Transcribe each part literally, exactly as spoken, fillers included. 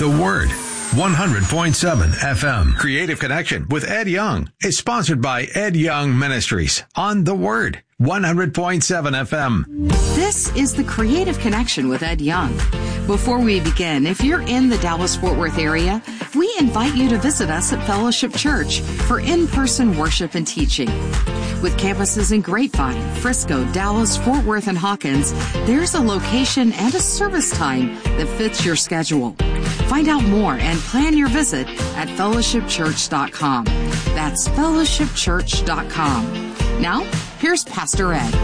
The Word. one hundred point seven F M. Creative Connection with Ed Young is sponsored by Ed Young Ministries on The Word. one hundred point seven F M. This is the Creative Connection with Ed Young. Before we begin, if you're in the Dallas-Fort Worth area, we invite you to visit us at Fellowship Church for in-person worship and teaching. With campuses in Grapevine, Frisco, Dallas, Fort Worth, and Hawkins, there's a location and a service time that fits your schedule. Find out more and plan your visit at fellowship church dot com. That's fellowship church dot com. Now, here's Pastor Ed.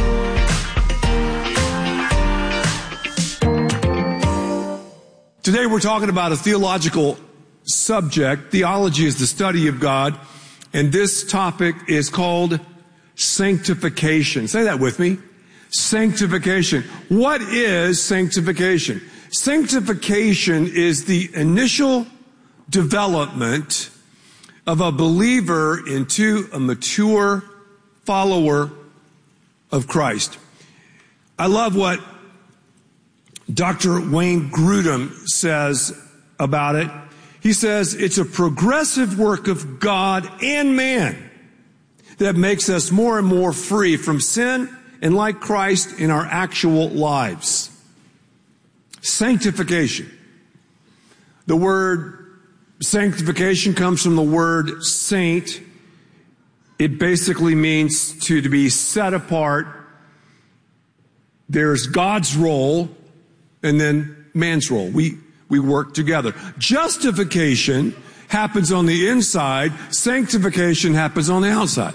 Today we're talking about a theological subject. Theology is the study of God, and this topic is called sanctification. Say that with me. Sanctification. What is sanctification? Sanctification is the initial development of a believer into a mature follower of Christ. I love what Doctor Wayne Grudem says about it. He says it's a progressive work of God and man that makes us more and more free from sin and like Christ in our actual lives. Sanctification. The word sanctification comes from the word saint. It basically means to, to be set apart. There's God's role and then man's role. We, we work together. Justification happens on the inside. Sanctification happens on the outside.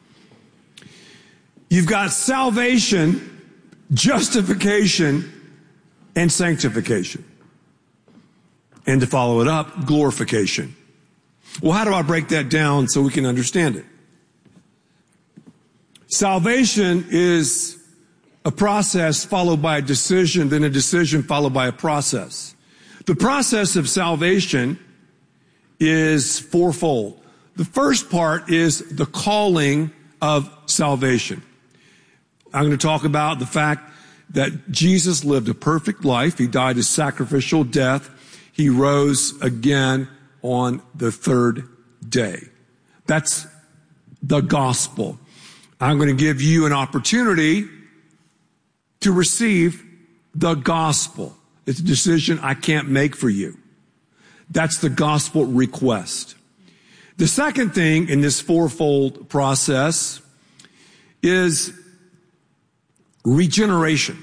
You've got salvation, justification, and sanctification. And to follow it up, glorification. Well, how do I break that down so we can understand it? Salvation is a process followed by a decision, then a decision followed by a process. The process of salvation is fourfold. The first part is the calling of salvation. I'm going to talk about the fact that Jesus lived a perfect life. He died a sacrificial death. He rose again on the third day. That's the gospel. I'm going to give you an opportunity to receive the gospel. It's a decision I can't make for you. That's the gospel request. The second thing in this fourfold process is regeneration.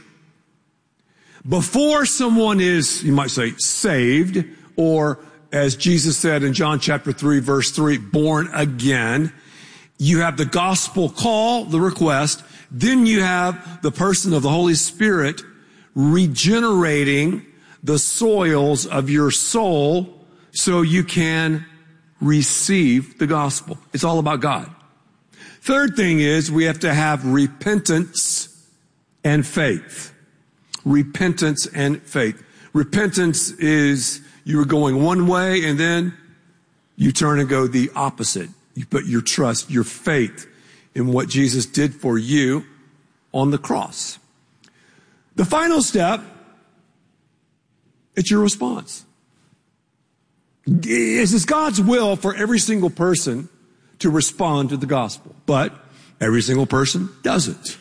Before someone is, you might say, saved, or as Jesus said in John chapter three, verse three, born again, you have the gospel call, the request. Then you have the person of the Holy Spirit regenerating the soils of your soul so you can receive the gospel. It's all about God. Third thing is we have to have repentance and faith. Repentance and faith. Repentance is you were going one way and then you turn and go the opposite. You put your trust, your faith in what Jesus did for you on the cross. The final step, it's your response. It is God's will for every single person to respond to the gospel, but every single person doesn't.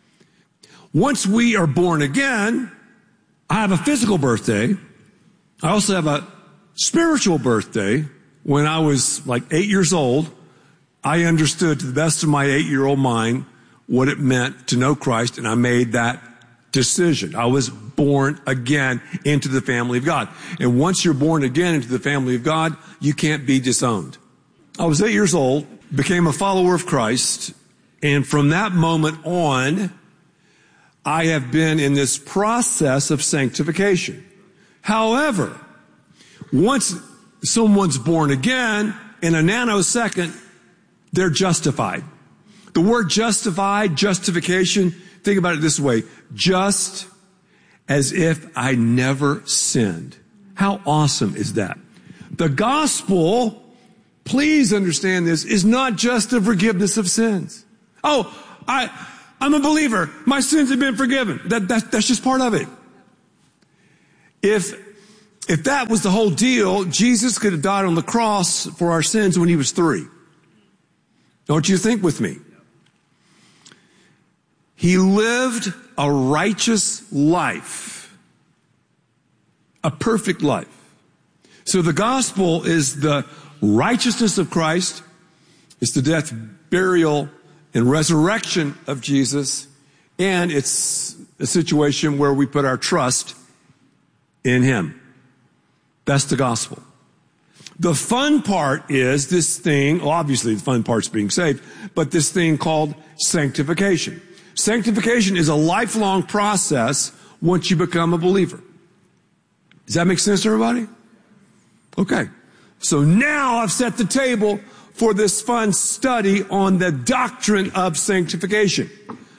Once we are born again, I have a physical birthday. I also have a spiritual birthday. When I was like eight years old, I understood to the best of my eight-year-old mind what it meant to know Christ, and I made that decision. I was born again into the family of God. And once you're born again into the family of God, you can't be disowned. I was eight years old, became a follower of Christ, and from that moment on, I have been in this process of sanctification. However, once someone's born again, in a nanosecond, they're justified. The word justified, justification, think about it this way. Just as if I never sinned. How awesome is that? The gospel, please understand this, is not just the forgiveness of sins. Oh, I, I'm a believer. My sins have been forgiven. That, that, that's just part of it. If If that was the whole deal, Jesus could have died on the cross for our sins when he was three. Don't you think with me? He lived a righteous life, a perfect life. So the gospel is the righteousness of Christ. It's the death, burial, and resurrection of Jesus. And it's a situation where we put our trust in him. That's the gospel. The fun part is this thing, well, obviously the fun part's being saved, but this thing called sanctification. Sanctification is a lifelong process once you become a believer. Does that make sense to everybody? Okay. So now I've set the table for this fun study on the doctrine of sanctification.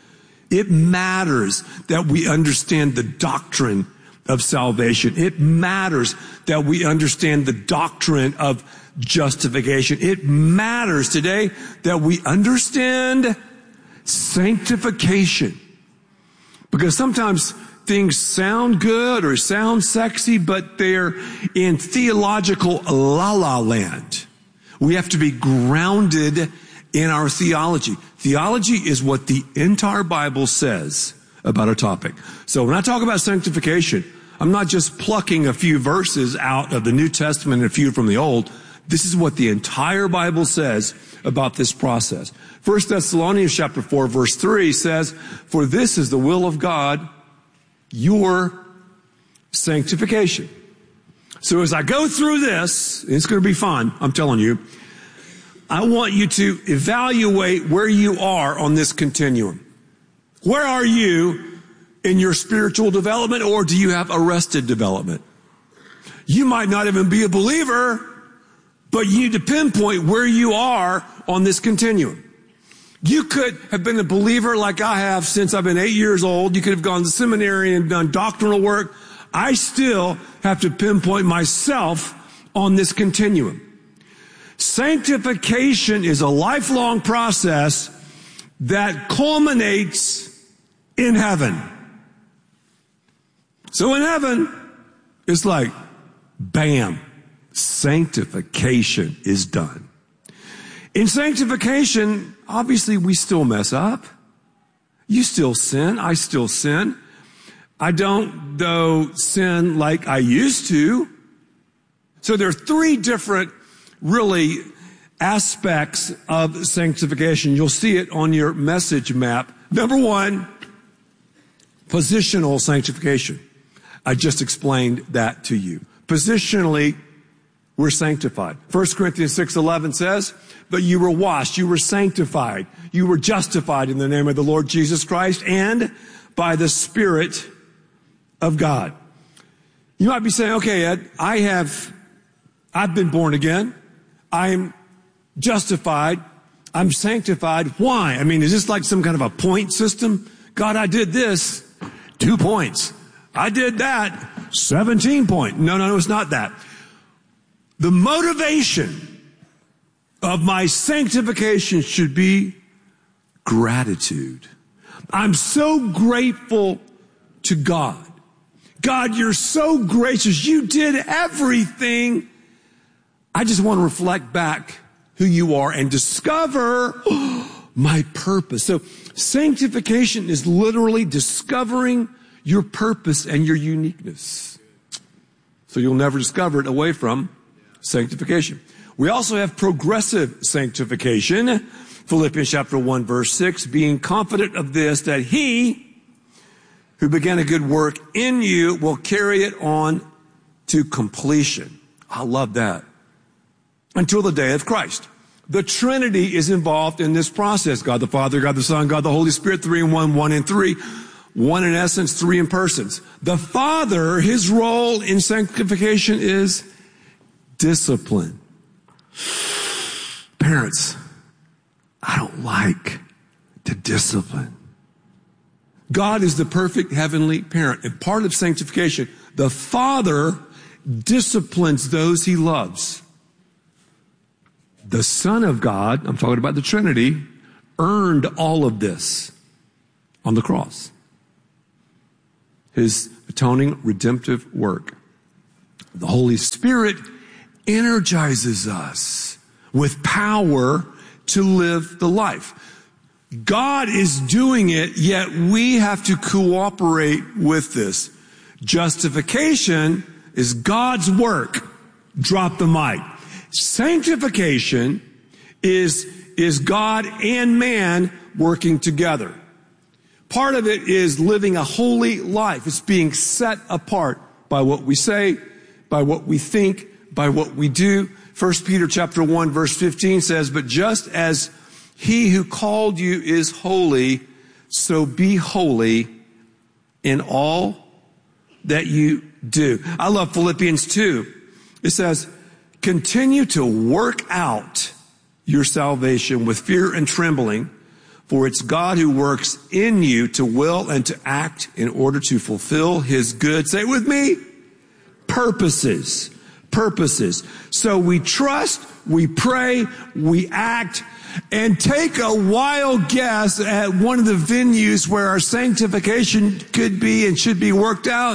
It matters that we understand the doctrine of salvation. It matters that we understand the doctrine of justification. It matters today that we understand sanctification. Because sometimes things sound good or sound sexy, but they're in theological la-la land. We have to be grounded in our theology. Theology is what the entire Bible says about a topic. So when I talk about sanctification, I'm not just plucking a few verses out of the New Testament and a few from the Old. This is what the entire Bible says about this process. First Thessalonians chapter four, verse three says, "For this is the will of God, your sanctification." So as I go through this, it's going to be fun, I'm telling you, I want you to evaluate where you are on this continuum. Where are you in your spiritual development, or do you have arrested development? You might not even be a believer, but you need to pinpoint where you are on this continuum. You could have been a believer like I have since I've been eight years old. You could have gone to seminary and done doctrinal work. I still have to pinpoint myself on this continuum. Sanctification is a lifelong process that culminates in heaven. So in heaven, it's like, bam, sanctification is done. In sanctification, obviously we still mess up. You still sin. I still sin. I don't, though, sin like I used to. So there are three different, really, aspects of sanctification. You'll see it on your message map. Number one, positional sanctification. I just explained that to you. Positionally, we're sanctified. First Corinthians six eleven says, "But you were washed, you were sanctified, you were justified in the name of the Lord Jesus Christ and by the Spirit of God." You might be saying, "Okay, Ed, I have, I've been born again. I'm justified. I'm sanctified. Why? I mean, is this like some kind of a point system? God, I did this, two points. I did that, seventeen points. No, no, no, it's not that. The motivation of my sanctification should be gratitude. I'm so grateful to God. God, you're so gracious. You did everything. I just want to reflect back who you are and discover oh, my purpose. So sanctification is literally discovering your purpose and your uniqueness. So you'll never discover it away from sanctification. We also have progressive sanctification. Philippians chapter one, verse six, "Being confident of this, that he who began a good work in you will carry it on to completion." I love that. Until the day of Christ. The Trinity is involved in this process. God the Father, God the Son, God the Holy Spirit, three in one, one in three. One in essence, three in persons. The Father, his role in sanctification is discipline. Parents, I don't like the discipline. God is the perfect heavenly parent. And part of sanctification, the Father disciplines those he loves. The Son of God, I'm talking about the Trinity, earned all of this on the cross. His atoning redemptive work. The Holy Spirit energizes us with power to live the life. God is doing it, yet we have to cooperate with this. Justification is God's work. Drop the mic. Sanctification is, is God and man working together. Part of it is living a holy life. It's being set apart by what we say, by what we think, by what we do. First Peter chapter one verse fifteen says, but just as he who called you is holy, so be holy in all that you do. I love Philippians two. It says, continue to work out your salvation with fear and trembling, for it's God who works in you to will and to act in order to fulfill his good, say it with me, purposes. Purposes. So we trust, we pray, we act, and take a wild guess at one of the venues where our sanctification could be and should be worked out.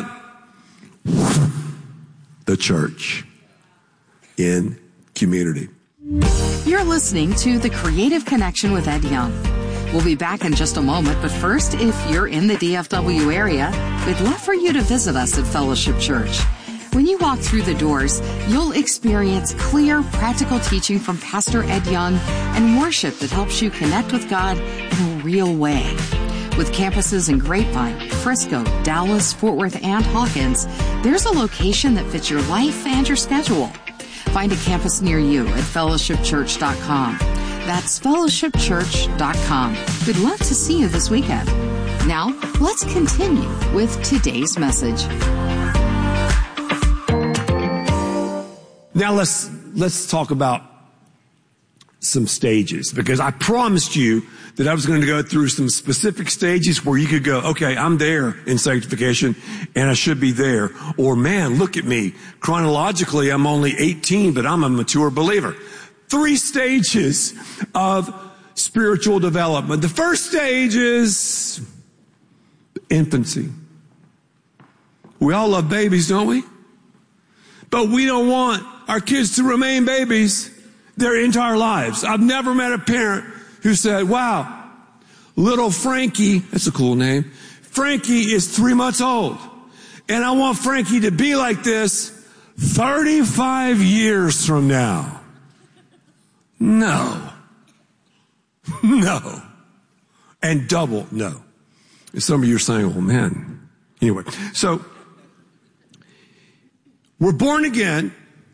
The church in community. You're listening to The Creative Connection with Ed Young. We'll be back in just a moment, but first, if you're in the D F W area, we'd love for you to visit us at Fellowship Church. When you walk through the doors, you'll experience clear, practical teaching from Pastor Ed Young and worship that helps you connect with God in a real way. With campuses in Grapevine, Frisco, Dallas, Fort Worth, and Hawkins, there's a location that fits your life and your schedule. Find a campus near you at fellowship church dot com. That's fellowship church dot com. We'd love to see you this weekend. Now, let's continue with today's message. Now let's, let's talk about some stages, because I promised you that I was going to go through some specific stages where you could go, okay, I'm there in sanctification and I should be there. Or man, look at me. Chronologically, I'm only eighteen, but I'm a mature believer. Three stages of spiritual development. The first stage is infancy. We all love babies, don't we? But we don't want our kids to remain babies their entire lives. I've never met a parent who said, wow, little Frankie, that's a cool name. Frankie is three months old. And I want Frankie to be like this thirty-five years from now. No. No. And double no. And some of you are saying, oh man. Anyway, so we're born again,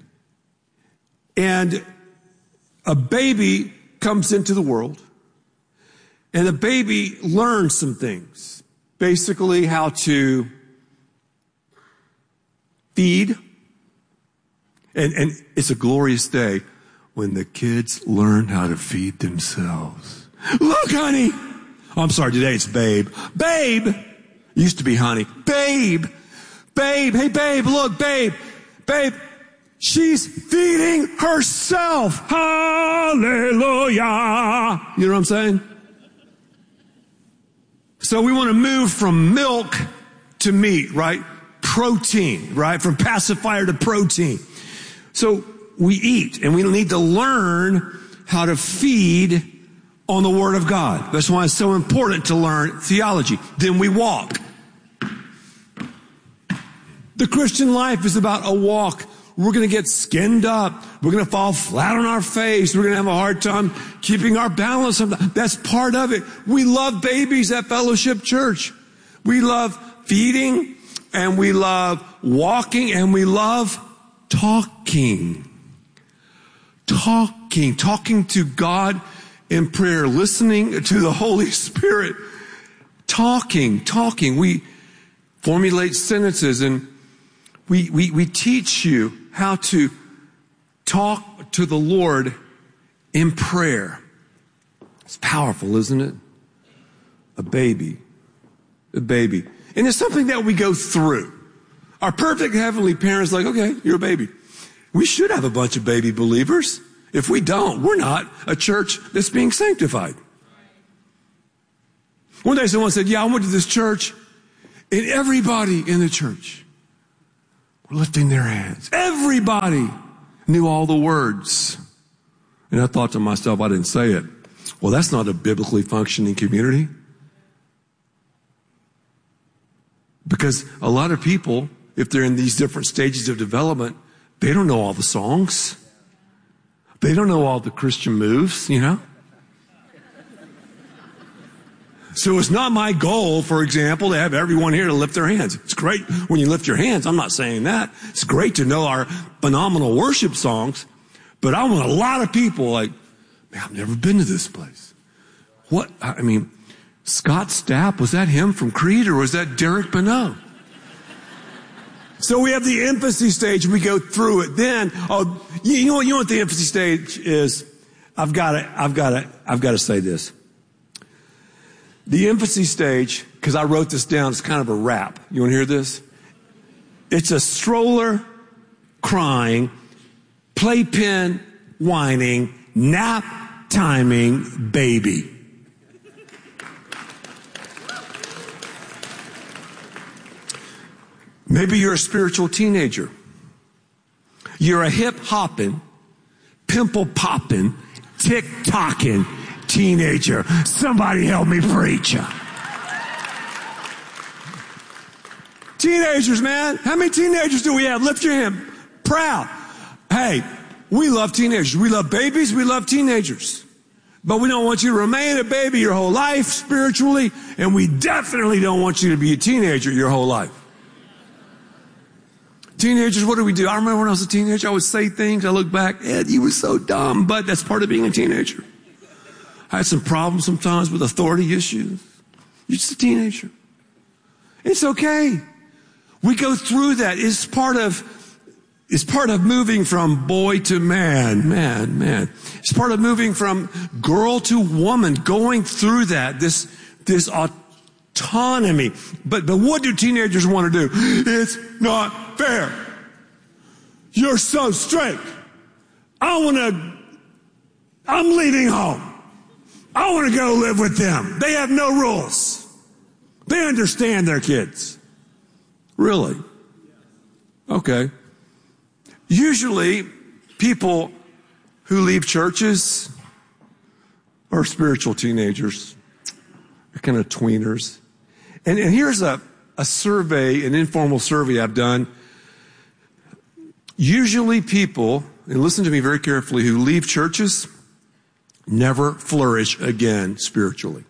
and a baby comes into the world, and the baby learns some things. Basically, how to feed. And, and it's a glorious day when the kids learn how to feed themselves. Look, honey. Oh, I'm sorry, today it's babe. Babe. It used to be honey. Babe. Babe. Hey, babe, look, babe. Babe. She's feeding herself. Hallelujah. You know what I'm saying? So we want to move from milk to meat, right? Protein, right? From pacifier to protein. So we eat, and we need to learn how to feed on the Word of God. That's why it's so important to learn theology. Then we walk. The Christian life is about a walk. We're going to get skinned up. We're going to fall flat on our face. We're going to have a hard time keeping our balance. That's part of it. We love babies at Fellowship Church. We love feeding, and we love walking, and we love talking. Talking. Talking to God in prayer. Listening to the Holy Spirit. Talking. Talking. We formulate sentences, and we, we, we teach you how to talk to the Lord in prayer. It's powerful, isn't it? A baby. A baby. And it's something that we go through. Our perfect heavenly parents like, okay, you're a baby. We should have a bunch of baby believers. If we don't, we're not a church that's being sanctified. One day someone said, yeah, I went to this church and everybody in the church lifting their hands. Everybody knew all the words. And I thought to myself, I didn't say it. Well, that's not a biblically functioning community. Because a lot of people, if they're in these different stages of development, they don't know all the songs. They don't know all the Christian moves, you know. So it's not my goal, for example, to have everyone here to lift their hands. It's great when you lift your hands. I'm not saying that. It's great to know our phenomenal worship songs. But I want a lot of people like, man, I've never been to this place. What? I mean, Scott Stapp, was that him from Creed or was that Derek Bennett? So we have the infancy stage. We go through it. Then, oh, you know what? You know what the infancy stage is? I've got to, I've got to, I've got to say this. The infancy stage, because I wrote this down, it's kind of a rap. You want to hear this? It's a stroller crying, playpen whining, nap timing baby. Maybe you're a spiritual teenager. You're a hip-hopping, pimple-popping, tick-tocking teenager. Somebody help me preach. Teenagers, man. How many teenagers do we have? Lift your hand. Proud. Hey, we love teenagers. We love babies. We love teenagers. But we don't want you to remain a baby your whole life spiritually. And we definitely don't want you to be a teenager your whole life. Teenagers, what do we do? I remember when I was a teenager, I would say things. I look back, Ed, you were so dumb. But that's part of being a teenager. I had some problems sometimes with authority issues. You're just a teenager. It's okay. We go through that. It's part of, it's part of moving from boy to man, man, man. It's part of moving from girl to woman, going through that, this, this autonomy. But, but what do teenagers want to do? It's not fair. You're so strict. I want to, I'm leaving home. I want to go live with them. They have no rules. They understand their kids. Really? Okay. Usually, people who leave churches are spiritual teenagers. They're kind of tweeners. And, and here's a, a survey, an informal survey I've done. Usually people, and listen to me very carefully, who leave churches never flourish again spiritually.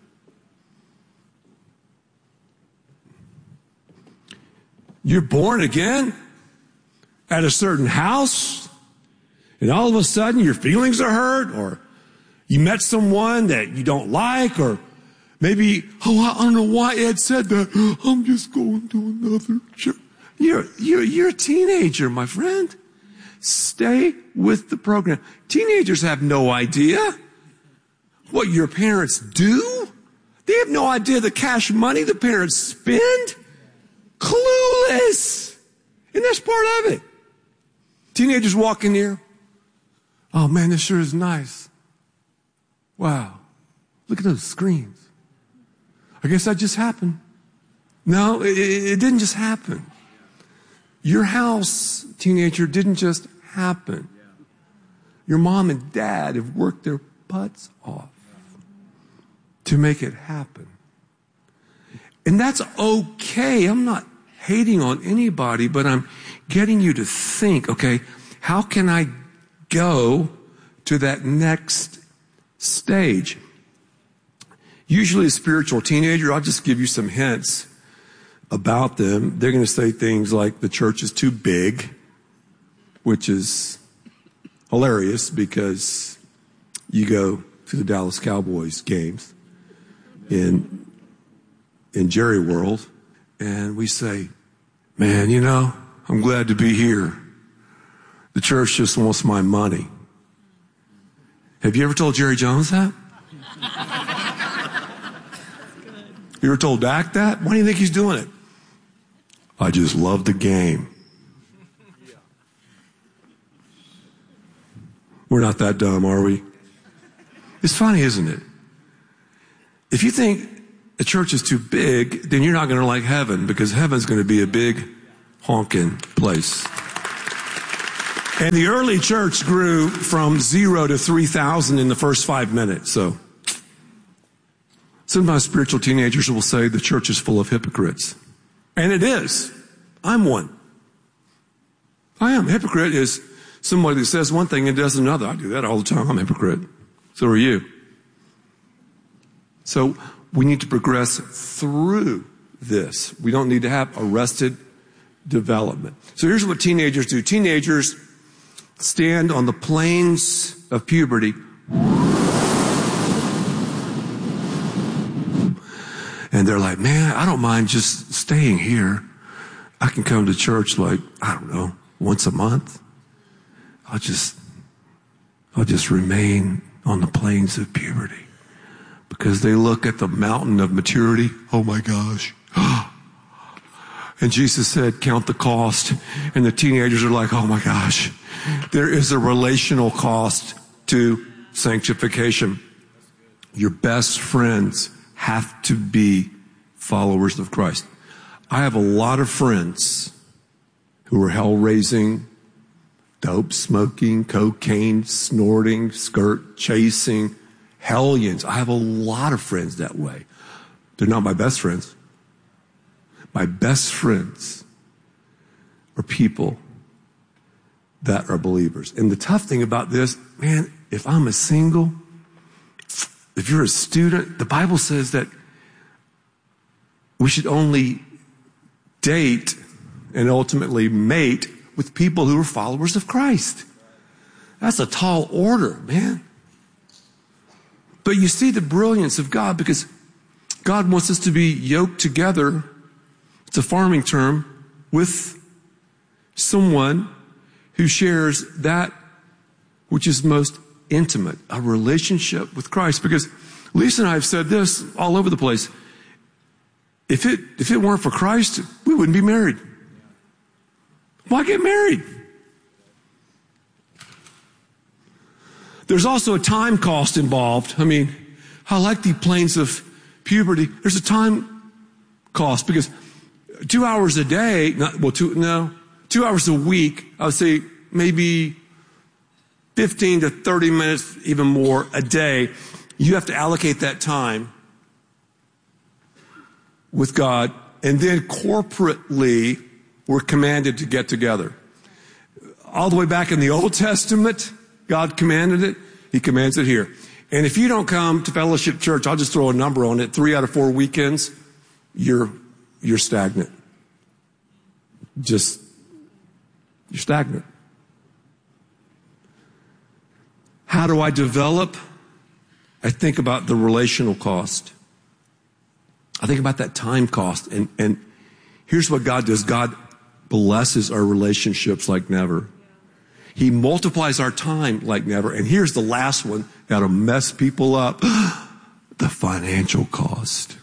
You're born again at a certain house, and all of a sudden your feelings are hurt, or you met someone that you don't like, or maybe, oh, I don't know why Ed said that. I'm just going to another church. You're, you're, you're a teenager, my friend. Stay with the program. Teenagers have no idea what your parents do. They have no idea the cash money the parents spend. Clueless. And that's part of it. Teenagers walk in here. Oh man, this sure is nice. Wow. Look at those screens. I guess that just happened. No, it, it didn't just happen. Your house, teenager, didn't just happen. Your mom and dad have worked their butts off to make it happen. And that's okay. I'm not hating on anybody, but I'm getting you to think, okay, how can I go to that next stage? Usually a spiritual teenager, I'll just give you some hints about them. They're going to say things like the church is too big, which is hilarious because you go to the Dallas Cowboys games in, in Jerry World, and we say, man, you know, I'm glad to be here. The church just wants my money. Have you ever told Jerry Jones that? You ever told Dak that? Why do you think he's doing it? I just love the game. We're not that dumb, are we? It's funny, isn't it? If you think a church is too big, then you're not going to like heaven, because heaven's going to be a big honking place. And the early church grew from zero to three thousand in the first five minutes. So sometimes spiritual teenagers will say the church is full of hypocrites. And it is. I'm one. I am. A hypocrite is somebody that says one thing and does another. I do that all the time. I'm a hypocrite. So are you. So we need to progress through this. We don't need to have arrested development. So here's what teenagers do. Teenagers stand on the plains of puberty and they're like, man, I don't mind just staying here. I can come to church like, I don't know, once a month. I'll just, I'll just remain on the plains of puberty. Because they look at the mountain of maturity. Oh my gosh. And Jesus said, count the cost. And the teenagers are like, oh my gosh. There is a relational cost to sanctification. Your best friends have to be followers of Christ. I have a lot of friends who are hell-raising, dope smoking, cocaine snorting, skirt chasing, hellions. I have a lot of friends that way. They're not my best friends. My best friends are people that are believers. And the tough thing about this, man, if I'm a single, if you're a student, the Bible says that we should only date and ultimately mate with people who are followers of Christ. That's a tall order, man. But you see the brilliance of God because God wants us to be yoked together. It's a farming term, with someone who shares that which is most intimate, a relationship with Christ. Because Lisa and I have said this all over the place. If it, if it weren't for Christ, we wouldn't be married. Why get married? There's also a time cost involved. I mean, I like the plains of puberty. There's a time cost because two hours a day, not, well, two, no, two hours a week, I would say maybe fifteen to thirty minutes, even more a day. You have to allocate that time with God. And then corporately, we're commanded to get together. All the way back in the Old Testament, God commanded it. He commands it here. And if you don't come to Fellowship Church, I'll just throw a number on it. Three out of four weekends, you're, you're stagnant. Just, you're stagnant. How do I develop? I think about the relational cost. I think about that time cost. And, and here's what God does. God blesses our relationships like never. He multiplies our time like never. And here's the last one that'll mess people up. The financial cost.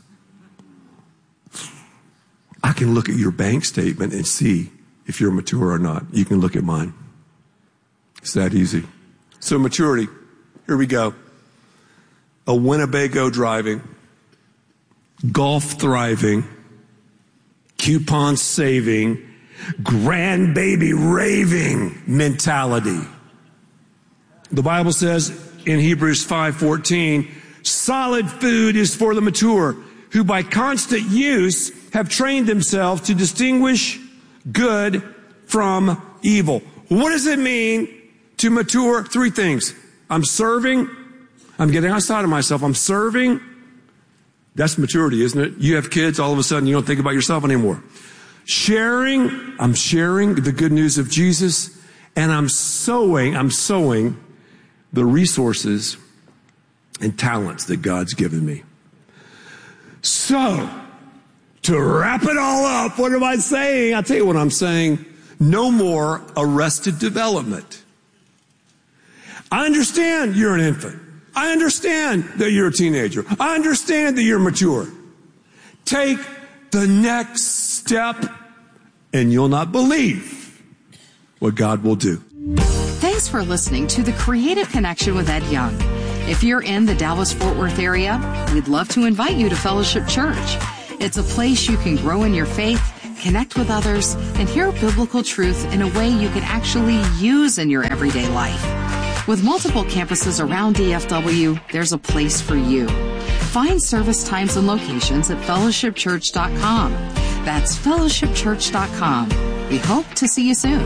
I can look at your bank statement and see if you're mature or not. You can look at mine. It's that easy. So maturity. Here we go. A Winnebago driving. Golf thriving. Coupon saving. Grandbaby raving mentality. The Bible says in Hebrews five fourteen, solid food is for the mature, who by constant use have trained themselves to distinguish good from evil. What does it mean to mature? Three things. I'm serving. I'm getting outside of myself. I'm serving. That's maturity, isn't it? You have kids, all of a sudden you don't think about yourself anymore. Sharing, I'm sharing the good news of Jesus, and I'm sowing, I'm sowing the resources and talents that God's given me. So, to wrap it all up, what am I saying? I'll tell you what I'm saying. No more arrested development. I understand you're an infant. I understand that you're a teenager. I understand that you're mature. Take the next step, and you'll not believe what God will do. Thanks for listening to The Creative Connection with Ed Young. If you're in the Dallas-Fort Worth area, we'd love to invite you to Fellowship Church. It's a place you can grow in your faith connect with others, and hear biblical truth in a way you can actually use in your everyday life. With multiple campuses around D F W, there's a place for you. Find service times and locations at fellowship church dot com. That's fellowship church dot com. We hope to see you soon.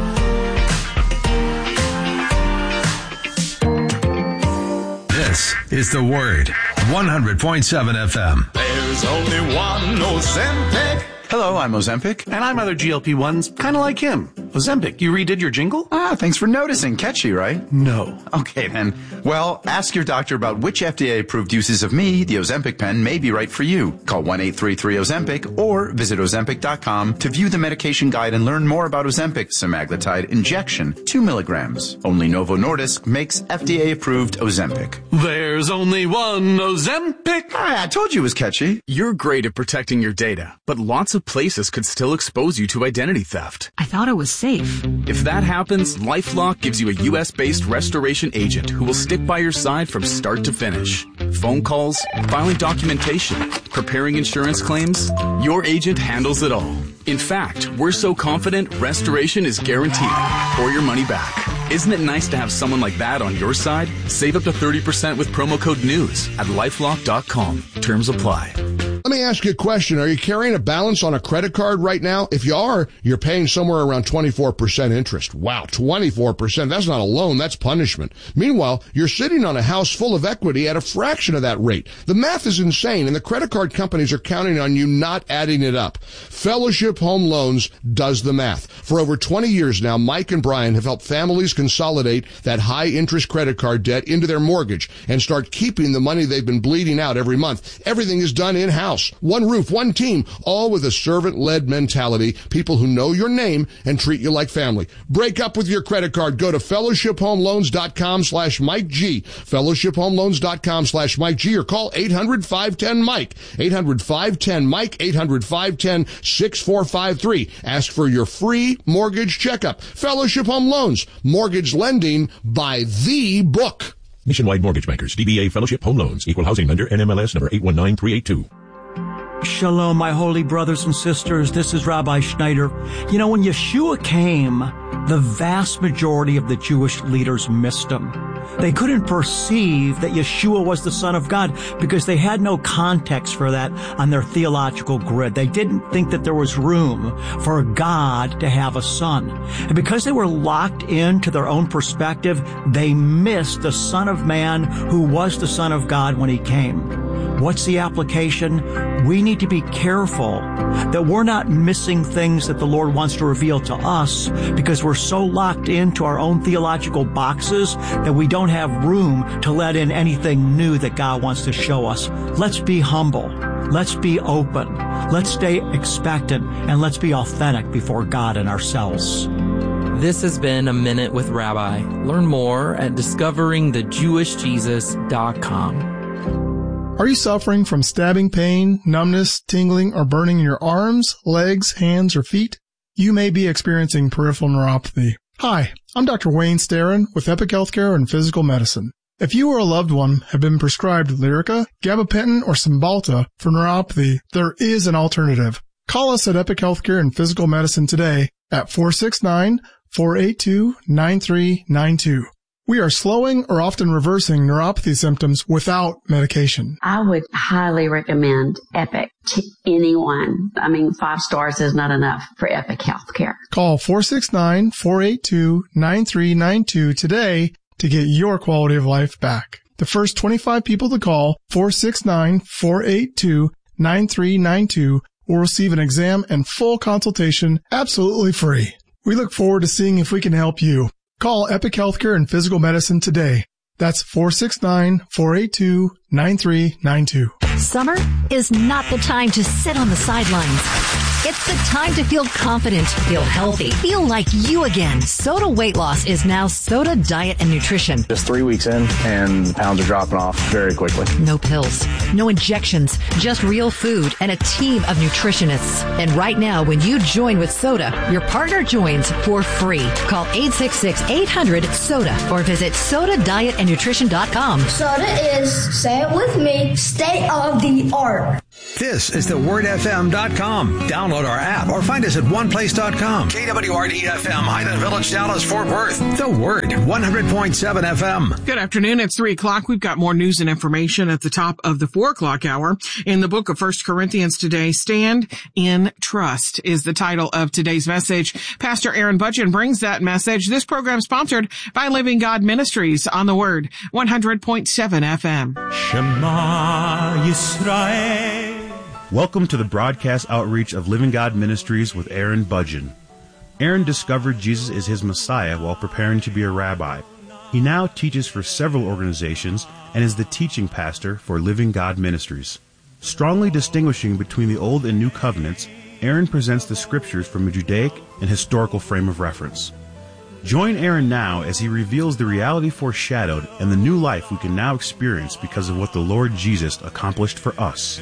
This is The Word, one hundred point seven F M. There's only one Ozempic. Hello, I'm Ozempic. And I'm other G L P ones, kind of like him. Ozempic, you redid your jingle? Ah, thanks for noticing. Catchy, right? No. Okay, then. Well, ask your doctor about which F D A-approved uses of me, the Ozempic pen, may be right for you. Call one eight three three Ozempic or visit ozempic dot com to view the medication guide and learn more about Ozempic semaglutide injection, two milligrams. Only Novo Nordisk makes F D A-approved Ozempic. There's only one Ozempic. Ah, I told you it was catchy. You're great at protecting your data, but lots of places could still expose you to identity theft. I thought it was safe. If that happens, LifeLock gives you a U S-based restoration agent who will stick by your side from start to finish. Phone calls, filing documentation, preparing insurance claims, your agent handles it all. In fact, we're so confident restoration is guaranteed or your money back. Isn't it nice to have someone like that on your side? Save up to thirty percent with promo code NEWS at lifelock dot com. Terms apply. Let me ask you a question. Are you carrying a balance on a credit card right now? If you are, you're paying somewhere around twenty-four percent interest. Wow, twenty-four percent. That's not a loan, that's punishment. Meanwhile, you're sitting on a house full of equity at a fraction of that rate. The math is insane, and the credit card companies are counting on you not adding it up. Fellowship Home Loans does the math. For over twenty years now, Mike and Brian have helped families consolidate that high-interest credit card debt into their mortgage and start keeping the money they've been bleeding out every month. Everything is done in-house. One roof, one team, all with a servant-led mentality, people who know your name and treat you like family. Break up with your credit card. Go to fellowship home loans dot com slash Mike G, fellowship home loans dot com slash Mike G, or call eight hundred five ten Mike, eight hundred five ten Mike, eight hundred five ten six four five three. Ask for your free mortgage checkup. Fellowship Home Loans, mortgage lending by the book. Nationwide Mortgage Bankers, D B A Fellowship Home Loans, Equal Housing Lender, N M L S number eight one nine three eight two. Shalom, my holy brothers and sisters. This is Rabbi Schneider. You know, when Yeshua came, the vast majority of the Jewish leaders missed him. They couldn't perceive that Yeshua was the Son of God because they had no context for that on their theological grid. They didn't think that there was room for a God to have a son. And because they were locked into their own perspective, they missed the Son of Man who was the Son of God when he came. What's the application? We need to be careful that we're not missing things that the Lord wants to reveal to us because we're so locked into our own theological boxes that we don't have room to let in anything new that God wants to show us. Let's be humble. Let's be open. Let's stay expectant, and let's be authentic before God and ourselves. This has been A Minute with Rabbi. Learn more at discovering the jewish jesus dot com. Are you suffering from stabbing pain, numbness, tingling, or burning in your arms, legs, hands, or feet? You may be experiencing peripheral neuropathy. Hi, I'm Doctor Wayne Starrin with Epic Healthcare and Physical Medicine. If you or a loved one have been prescribed Lyrica, gabapentin, or Cymbalta for neuropathy, there is an alternative. Call us at Epic Healthcare and Physical Medicine today at four six nine, four eight two, nine three nine two. We are slowing or often reversing neuropathy symptoms without medication. I would highly recommend Epic to anyone. I mean, five stars is not enough for Epic Healthcare. Call four six nine, four eight two, nine three nine two today to get your quality of life back. The first twenty-five people to call four six nine, four eight two, nine three nine two will receive an exam and full consultation absolutely free. We look forward to seeing if we can help you. Call Epic Healthcare and Physical Medicine today. That's four six nine, four eight two, nine three nine two. Summer is not the time to sit on the sidelines. It's the time to feel confident, feel healthy, feel like you again. Soda Weight Loss is now Soda Diet and Nutrition. Just three weeks in, and the pounds are dropping off very quickly. No pills, no injections, just real food and a team of nutritionists. And right now, when you join with Soda, your partner joins for free. Call eight six six, eight hundred, SODA or visit soda diet and nutrition dot com. Soda is, say it with me, state of the art. This is the word f m dot com. Download our app or find us at one place dot com. K W R D F M, Highland Village, Dallas, Fort Worth. The Word, one hundred point seven F M. Good afternoon. It's three o'clock. We've got more news and information at the top of the four o'clock hour. In the book of First Corinthians today, Stand in Trust is the title of today's message. Pastor Aaron Budgen brings that message. This program sponsored by Living God Ministries on the Word, one hundred point seven F M. Shema Yisrael. Welcome to the broadcast outreach of Living God Ministries with Aaron Budgen. Aaron discovered Jesus is his Messiah while preparing to be a rabbi. He now teaches for several organizations and is the teaching pastor for Living God Ministries. Strongly distinguishing between the Old and New Covenants, Aaron presents the scriptures from a Judaic and historical frame of reference. Join Aaron now as he reveals the reality foreshadowed and the new life we can now experience because of what the Lord Jesus accomplished for us.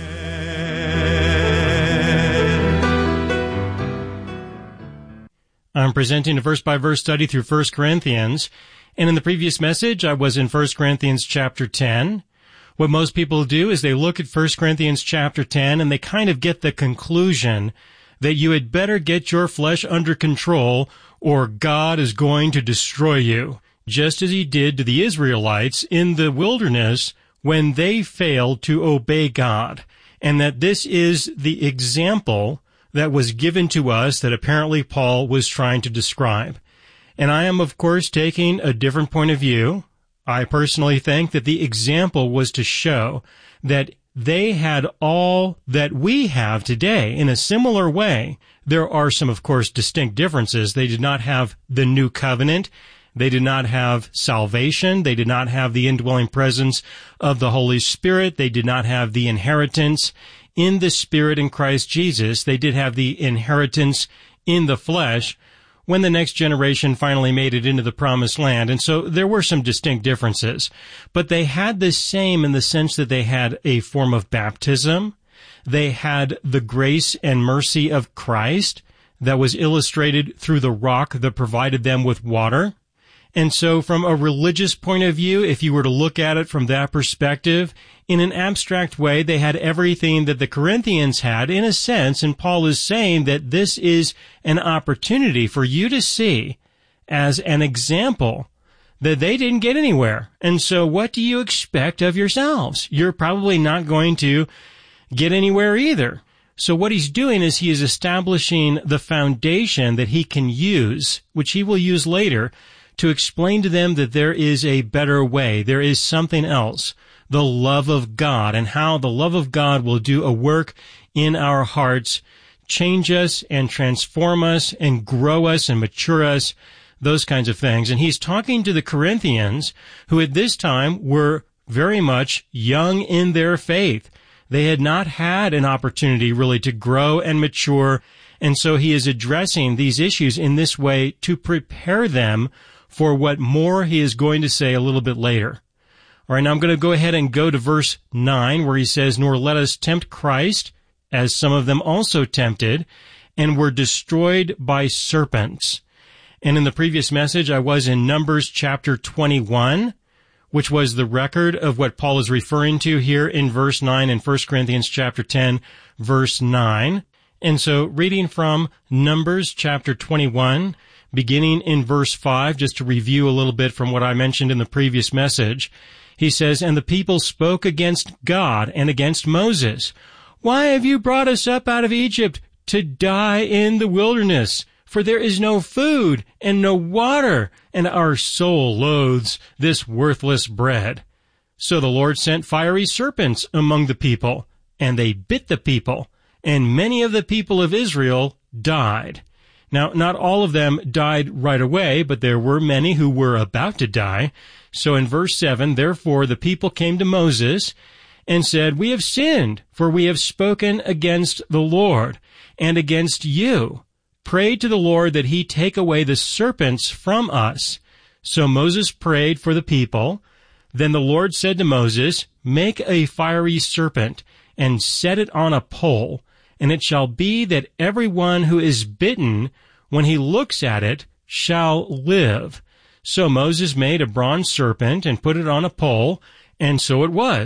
I'm presenting a verse-by-verse study through First Corinthians, and in the previous message, I was in First Corinthians chapter ten. What most people do is they look at First Corinthians chapter ten, and they kind of get the conclusion that you had better get your flesh under control, or God is going to destroy you, just as he did to the Israelites in the wilderness when they failed to obey God, and that this is the example that was given to us that apparently Paul was trying to describe. And I am, of course, taking a different point of view. I personally think that the example was to show that they had all that we have today in a similar way. There are some, of course, distinct differences. They did not have the new covenant. They did not have salvation. They did not have the indwelling presence of the Holy Spirit. They did not have the inheritance in the Spirit in Christ Jesus. They did have the inheritance in the flesh when the next generation finally made it into the promised land. And so there were some distinct differences. But they had the same in the sense that they had a form of baptism. They had the grace and mercy of Christ that was illustrated through the rock that provided them with water. And so from a religious point of view, if you were to look at it from that perspective, in an abstract way, they had everything that the Corinthians had in a sense, and Paul is saying that this is an opportunity for you to see as an example that they didn't get anywhere. And so what do you expect of yourselves? You're probably not going to get anywhere either. So what he's doing is he is establishing the foundation that he can use, which he will use later, to explain to them that there is a better way. There is something else, the love of God, and how the love of God will do a work in our hearts, change us and transform us and grow us and mature us, those kinds of things. And he's talking to the Corinthians, who at this time were very much young in their faith. They had not had an opportunity really to grow and mature, and so he is addressing these issues in this way to prepare them for what more he is going to say a little bit later. All right, now I'm going to go ahead and go to verse nine, where he says, "Nor let us tempt Christ, as some of them also tempted, and were destroyed by serpents." And in the previous message, I was in Numbers chapter twenty-one, which was the record of what Paul is referring to here in verse nine in First Corinthians chapter ten, verse nine. And so reading from Numbers chapter twenty-one, beginning in verse five, just to review a little bit from what I mentioned in the previous message, he says, "And the people spoke against God and against Moses. Why have you brought us up out of Egypt to die in the wilderness? For there is no food and no water, and our soul loathes this worthless bread." So the Lord sent fiery serpents among the people, and they bit the people, and many of the people of Israel died. Now, not all of them died right away, but there were many who were about to die. So in verse seven, "Therefore the people came to Moses and said, 'We have sinned, for we have spoken against the Lord and against you. Pray to the Lord that he take away the serpents from us.' So Moses prayed for the people. Then the Lord said to Moses, 'Make a fiery serpent and set it on a pole. And it shall be that everyone who is bitten, when he looks at it, shall live.' So Moses made a bronze serpent and put it on a pole, and so it was.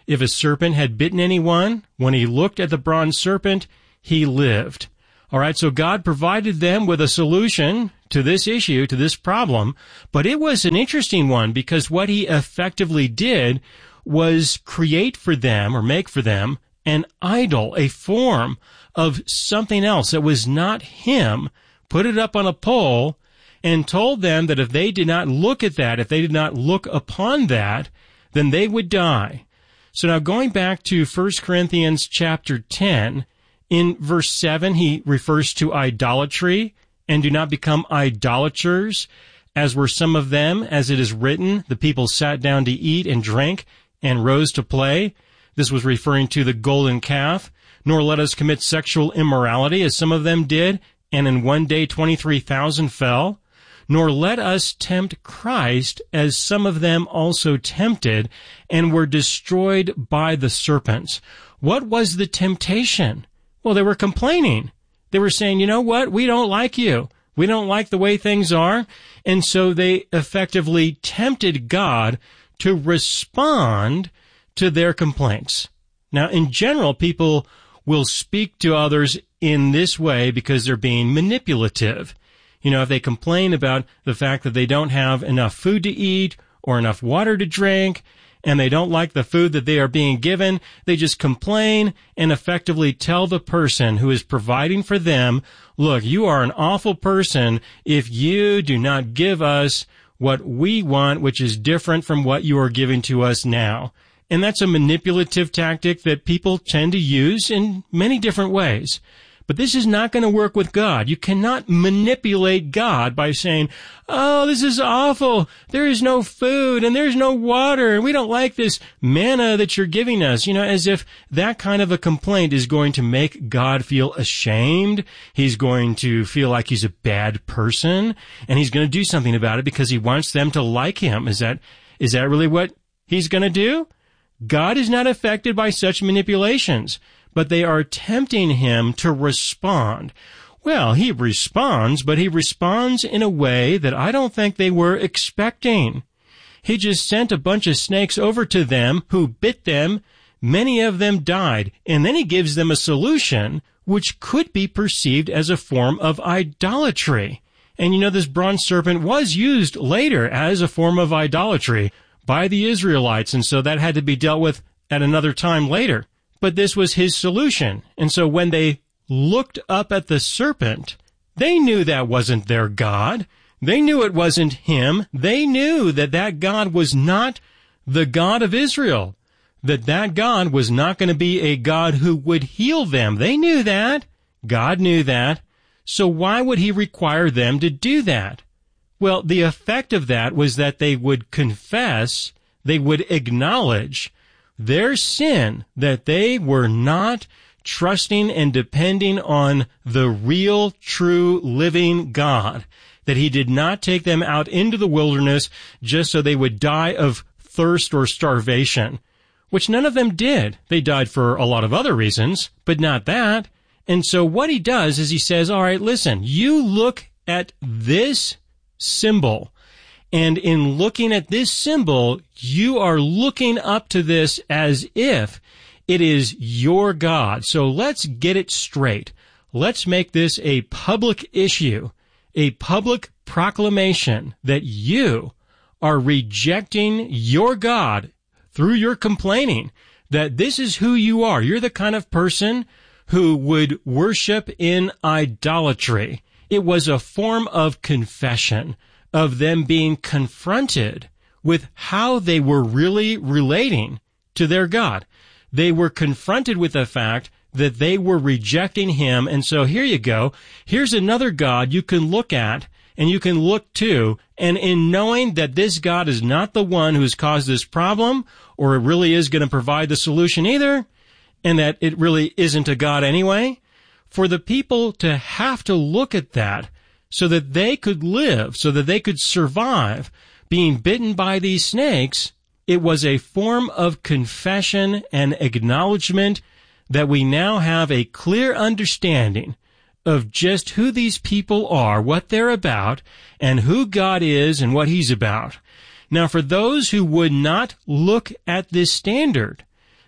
If a serpent had bitten anyone, when he looked at the bronze serpent, he lived. All right, so God provided them with a solution to this issue, to this problem, but it was an interesting one because what he effectively did was create for them, or make for them, an idol, a form of something else that was not him, put it up on a pole, and told them that if they did not look at that, if they did not look upon that, then they would die. So now going back to First Corinthians chapter ten, in verse seven, he refers to idolatry, and do not become idolaters, as were some of them, as it is written, the people sat down to eat and drink, and rose to play. This was referring to the golden calf. Nor let us commit sexual immorality, as some of them did, and in one day twenty-three thousand fell. Nor let us tempt Christ, as some of them also tempted, and were destroyed by the serpents. What was the temptation? Well, they were complaining. They were saying, you know what? We don't like you. We don't like the way things are. And so they effectively tempted God to respond to their complaints. Now, in general, people will speak to others in this way because they're being manipulative. You know, if they complain about the fact that they don't have enough food to eat or enough water to drink, and they don't like the food that they are being given, they just complain and effectively tell the person who is providing for them, look, you are an awful person if you do not give us what we want, which is different from what you are giving to us now. And that's a manipulative tactic that people tend to use in many different ways. But this is not going to work with God. You cannot manipulate God by saying, oh, this is awful. There is no food and there's no water and we don't like this manna that you're giving us. You know, as if that kind of a complaint is going to make God feel ashamed. He's going to feel like he's a bad person and he's going to do something about it because he wants them to like him. Is that, is that really what he's going to do? God is not affected by such manipulations, but they are tempting him to respond. Well, he responds, but he responds in a way that I don't think they were expecting. He just sent a bunch of snakes over to them who bit them. Many of them died. And then he gives them a solution which could be perceived as a form of idolatry. And you know, this bronze serpent was used later as a form of idolatry by the Israelites, and so that had to be dealt with at another time later. But this was his solution. And so when they looked up at the serpent, they knew that wasn't their God. They knew it wasn't him. They knew that that God was not the God of Israel, that that God was not going to be a God who would heal them. They knew that. God knew that. So why would he require them to do that? Well, the effect of that was that they would confess, they would acknowledge their sin, that they were not trusting and depending on the real, true, living God, that he did not take them out into the wilderness just so they would die of thirst or starvation, which none of them did. They died for a lot of other reasons, but not that. And so what he does is he says, all right, listen, you look at this symbol, and in looking at this symbol, you are looking up to this as if it is your God. So let's get it straight. Let's make this a public issue, a public proclamation that you are rejecting your God through your complaining, that this is who you are. You're the kind of person who would worship in idolatry. It was a form of confession, of them being confronted with how they were really relating to their God. They were confronted with the fact that they were rejecting him. And so here you go. Here's another God you can look at and you can look to. And in knowing that this God is not the one who's caused this problem, or it really is going to provide the solution either, and that it really isn't a God anyway, for the people to have to look at that so that they could live, so that they could survive being bitten by these snakes, it was a form of confession and acknowledgement that we now have a clear understanding of just who these people are, what they're about, and who God is and what he's about. Now, for those who would not look at this standard,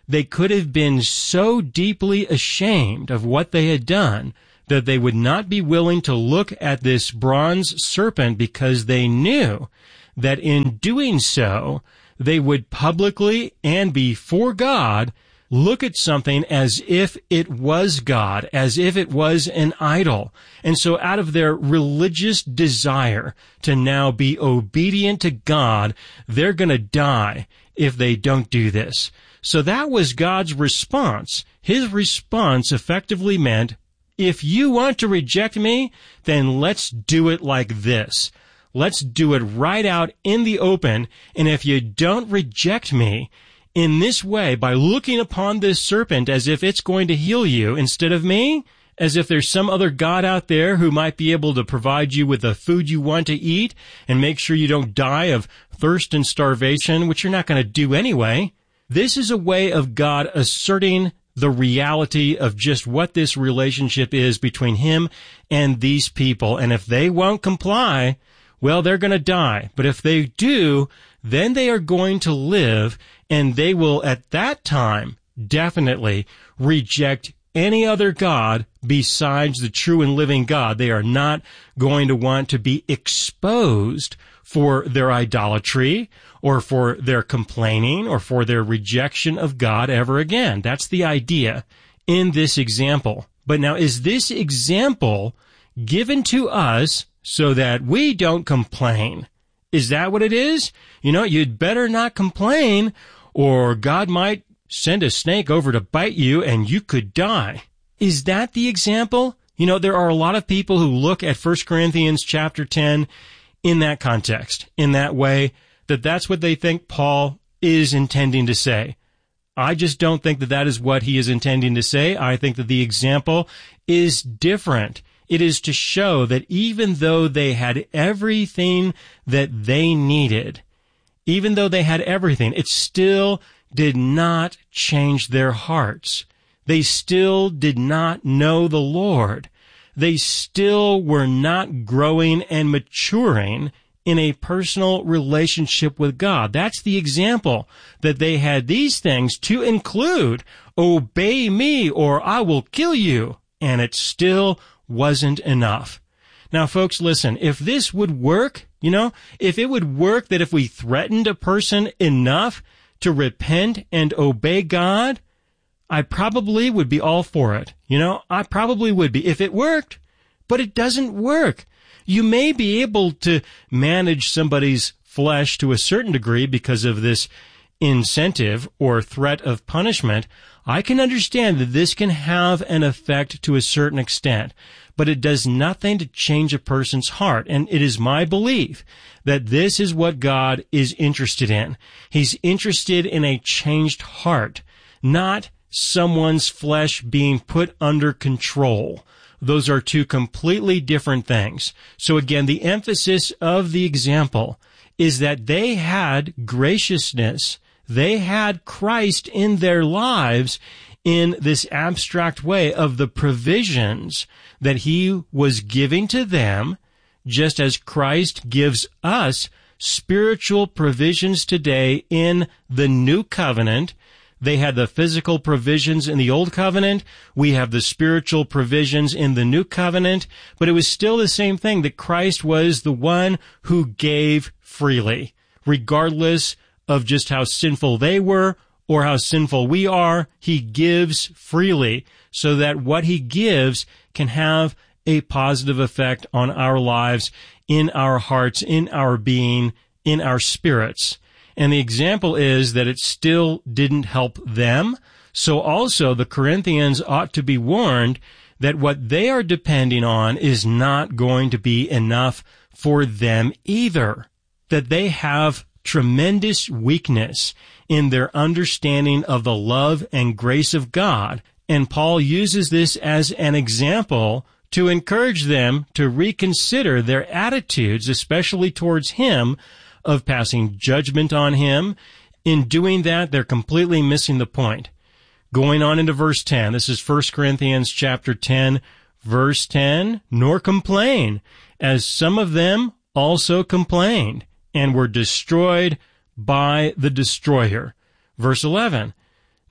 they could have been so deeply ashamed of what they had done that they would not be willing to look at this bronze serpent because they knew that in doing so, they would publicly and before God look at something as if it was God, as if it was an idol. And so out of their religious desire to now be obedient to God, they're going to die if they don't do this. So that was God's response. His response effectively meant, if you want to reject me, then let's do it like this. Let's do it right out in the open. And if you don't reject me in this way, by looking upon this serpent as if it's going to heal you instead of me, as if there's some other God out there who might be able to provide you with the food you want to eat and make sure you don't die of thirst and starvation, which you're not going to do anyway. This is a way of God asserting the reality of just what this relationship is between him and these people. And if they won't comply, well, they're going to die. But if they do, then they are going to live, and they will at that time definitely reject any other God besides the true and living God. They are not going to want to be exposed for their idolatry or for their complaining or for their rejection of God ever again. That's the idea in this example. But now, is this example given to us so that we don't complain? Is that what it is? You know, you'd better not complain, or God might send a snake over to bite you and you could die. Is that the example? You know, there are a lot of people who look at First Corinthians chapter ten in that context, in that way, that that's what they think Paul is intending to say. I just don't think that that is what he is intending to say. I think that the example is different. It is to show that even though they had everything that they needed, even though they had everything, it still did not change their hearts. They still did not know the Lord. They still were not growing and maturing in a personal relationship with God. That's the example, that they had these things to include, obey me or I will kill you. And it still wasn't enough. Now, folks, listen, if this would work, you know, if it would work that if we threatened a person enough to repent and obey God, I probably would be all for it. You know, I probably would be if it worked, but it doesn't work. You may be able to manage somebody's flesh to a certain degree because of this incentive or threat of punishment. I can understand that this can have an effect to a certain extent, but it does nothing to change a person's heart. And it is my belief that this is what God is interested in. He's interested in a changed heart, not someone's flesh being put under control. Those are two completely different things. So again, the emphasis of the example is that they had graciousness. They had Christ in their lives in this abstract way of the provisions that he was giving to them, just as Christ gives us spiritual provisions today in the new covenant. They had the physical provisions in the old covenant. We have the spiritual provisions in the new covenant. But it was still the same thing, that Christ was the one who gave freely, regardless of just how sinful they were or how sinful we are. He gives freely so that what he gives can have a positive effect on our lives, in our hearts, in our being, in our spirits. And the example is that it still didn't help them. So also the Corinthians ought to be warned that what they are depending on is not going to be enough for them either. That they have tremendous weakness in their understanding of the love and grace of God. And Paul uses this as an example to encourage them to reconsider their attitudes, especially towards him, of passing judgment on him. In doing that, they're completely missing the point. Going on into verse ten, this is First Corinthians chapter ten, verse ten, nor complain, as some of them also complained, and were destroyed by the destroyer. Verse eleven,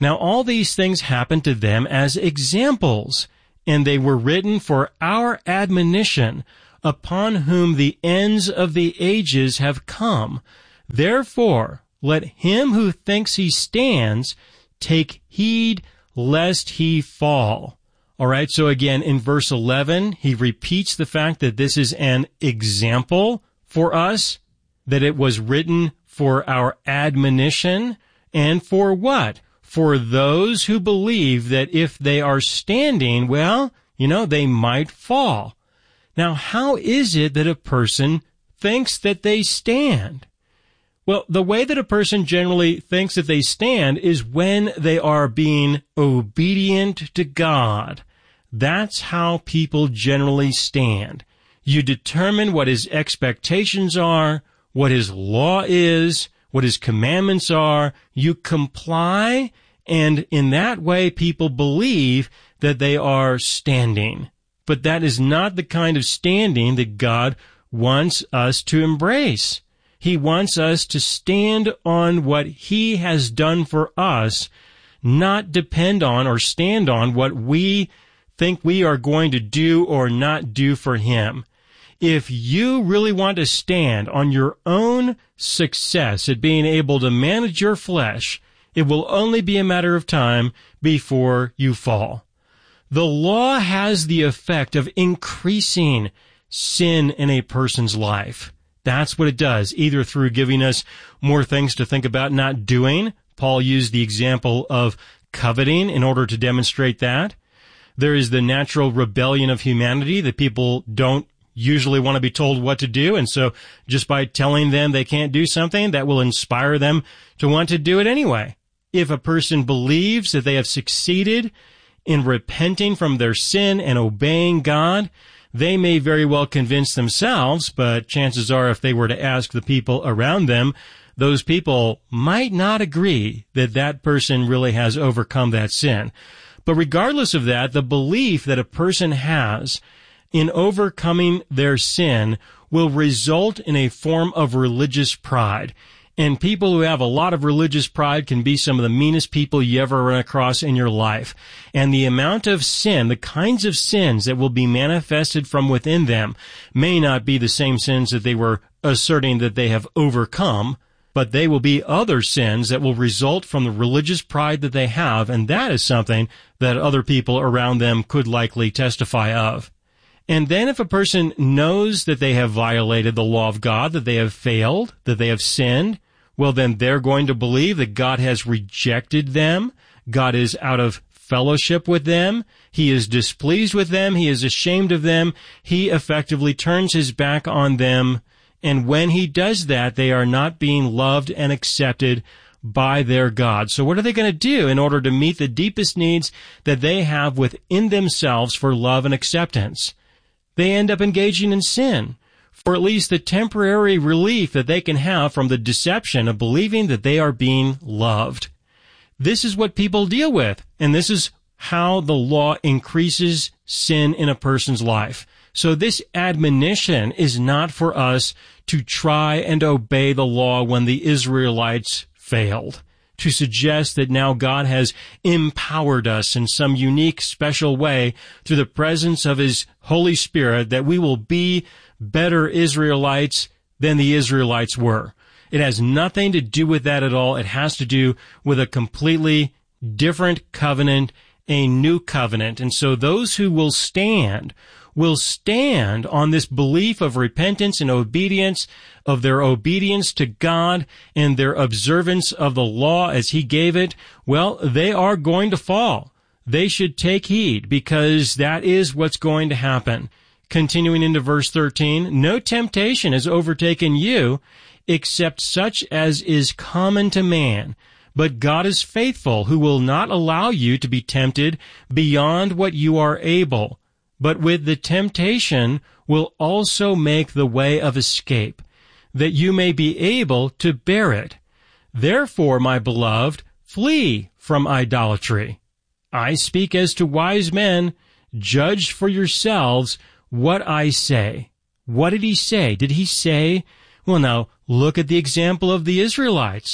Now, all these things happened to them as examples, and they were written for our admonition, upon whom the ends of the ages have come. Therefore, let him who thinks he stands take heed lest he fall. All right, so again, in verse eleven, he repeats the fact that this is an example for us, that it was written for our admonition, and for what? For those who believe that if they are standing, well, you know, they might fall. Now, how is it that a person thinks that they stand? Well, the way that a person generally thinks that they stand is when they are being obedient to God. That's how people generally stand. You determine what his expectations are, what his law is, what his commandments are. You comply, and in that way people believe that they are standing. But that is not the kind of standing that God wants us to embrace. He wants us to stand on what he has done for us, not depend on or stand on what we think we are going to do or not do for him. If you really want to stand on your own success at being able to manage your flesh, it will only be a matter of time before you fall. The law has the effect of increasing sin in a person's life. That's what it does, either through giving us more things to think about not doing. Paul used the example of coveting in order to demonstrate that. There is the natural rebellion of humanity that people don't usually want to be told what to do, and so just by telling them they can't do something, that will inspire them to want to do it anyway. If a person believes that they have succeeded in repenting from their sin and obeying God, they may very well convince themselves, but chances are if they were to ask the people around them, those people might not agree that that person really has overcome that sin. But regardless of that, the belief that a person has in overcoming their sin will result in a form of religious pride. And people who have a lot of religious pride can be some of the meanest people you ever run across in your life. And the amount of sin, the kinds of sins that will be manifested from within them may not be the same sins that they were asserting that they have overcome, but they will be other sins that will result from the religious pride that they have, and that is something that other people around them could likely testify of. And then if a person knows that they have violated the law of God, that they have failed, that they have sinned, well, then they're going to believe that God has rejected them. God is out of fellowship with them. He is displeased with them. He is ashamed of them. He effectively turns his back on them. And when he does that, they are not being loved and accepted by their God. So what are they going to do in order to meet the deepest needs that they have within themselves for love and acceptance? They end up engaging in sin for at least the temporary relief that they can have from the deception of believing that they are being loved. This is what people deal with, and this is how the law increases sin in a person's life. So this admonition is not for us to try and obey the law when the Israelites failed, to suggest that now God has empowered us in some unique, special way through the presence of His Holy Spirit that we will be better Israelites than the Israelites were. It has nothing to do with that at all. It has to do with a completely different covenant, a new covenant. And so those who will stand will stand on this belief of repentance and obedience, of their obedience to God and their observance of the law as He gave it. Well, they are going to fall. They should take heed, because that is what's going to happen. Continuing into verse thirteen, no temptation has overtaken you except such as is common to man. But God is faithful, who will not allow you to be tempted beyond what you are able, but with the temptation will also make the way of escape, that you may be able to bear it. Therefore, my beloved, flee from idolatry. I speak as to wise men. Judge for yourselves what I say. What did He say? Did He say, well, now, look at the example of the Israelites.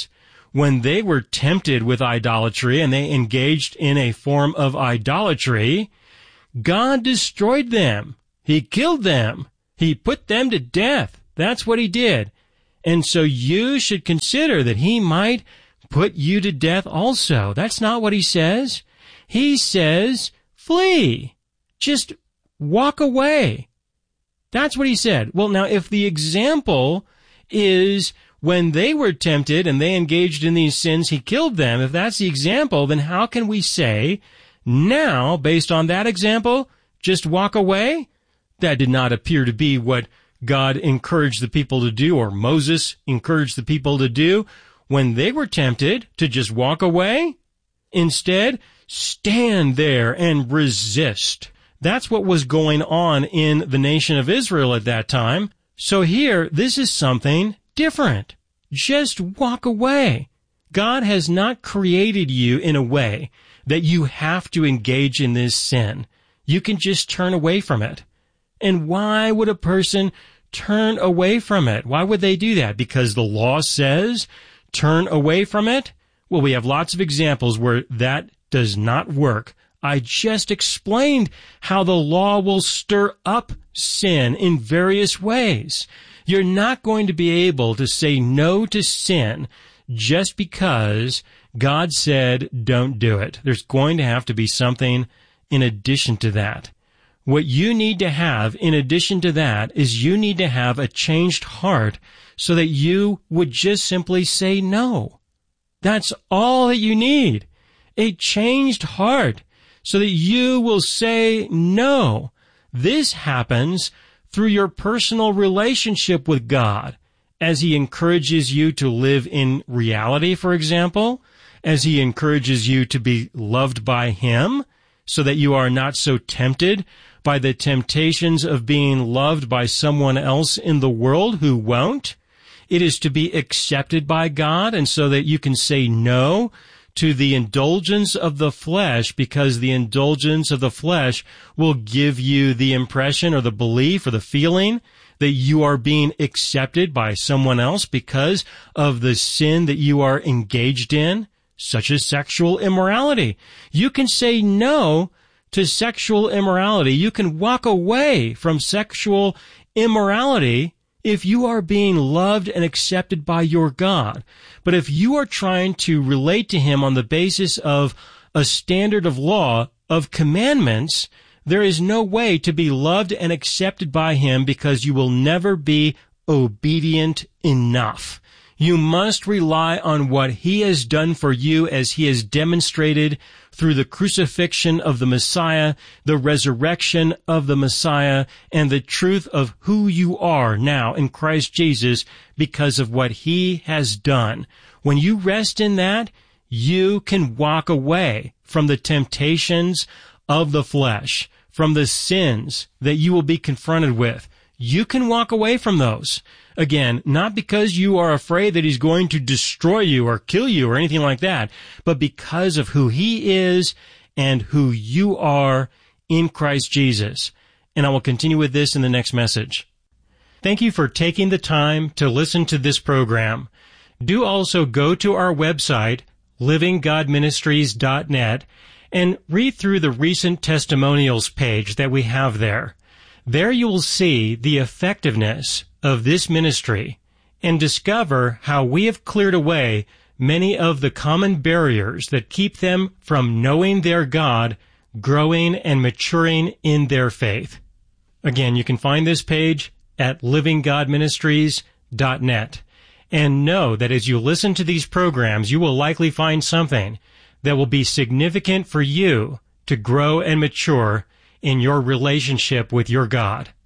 when they were tempted with idolatry and they engaged in a form of idolatry, God destroyed them. He killed them. He put them to death. That's what he did. And so you should consider that he might put you to death also. That's not what he says. He says, flee. Just walk away. That's what he said. Well, now, if the example is when they were tempted and they engaged in these sins, he killed them, if that's the example, then how can we say, now, based on that example, just walk away? That did not appear to be what God encouraged the people to do, or Moses encouraged the people to do when they were tempted to just walk away. Instead, stand there and resist. That's what was going on in the nation of Israel at that time. So here, this is something different. Just walk away. God has not created you in a way that you have to engage in this sin. You can just turn away from it. And why would a person turn away from it? Why would they do that? Because the law says turn away from it? Well, we have lots of examples where that does not work. I just explained how the law will stir up sin in various ways. You're not going to be able to say no to sin just because God said don't do it. There's going to have to be something in addition to that. What you need to have in addition to that is you need to have a changed heart so that you would just simply say no. That's all that you need. A changed heart so that you will say no. This happens through your personal relationship with God, as he encourages you to live in reality, for example, as he encourages you to be loved by him, so that you are not so tempted by the temptations of being loved by someone else in the world who won't. It is to be accepted by God, and so that you can say no to the indulgence of the flesh, because the indulgence of the flesh will give you the impression or the belief or the feeling that you are being accepted by someone else because of the sin that you are engaged in, such as sexual immorality. You can say no to sexual immorality. You can walk away from sexual immorality if you are being loved and accepted by your God. But if you are trying to relate to him on the basis of a standard of law, of commandments, there is no way to be loved and accepted by him, because you will never be obedient enough. You must rely on what he has done for you, as he has demonstrated through the crucifixion of the Messiah, the resurrection of the Messiah, and the truth of who you are now in Christ Jesus because of what he has done. When you rest in that, you can walk away from the temptations of the flesh, from the sins that you will be confronted with. You can walk away from those. Again, not because you are afraid that he's going to destroy you or kill you or anything like that, but because of who he is and who you are in Christ Jesus. And I will continue with this in the next message. Thank you for taking the time to listen to this program. Do also go to our website, living god ministries dot net, and read through the recent testimonials page that we have there. There you will see the effectiveness of this ministry and discover how we have cleared away many of the common barriers that keep them from knowing their God, growing and maturing in their faith. Again, you can find this page at living god ministries dot net. And know that as you listen to these programs, you will likely find something that will be significant for you to grow and mature in your relationship with your God.